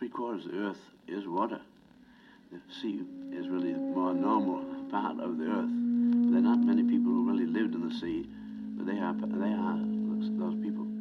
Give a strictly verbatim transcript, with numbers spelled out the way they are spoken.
three quarters of the earth is water. The sea is really the more normal part of the earth. There are not many people who really lived in the sea, but they are, they are those people.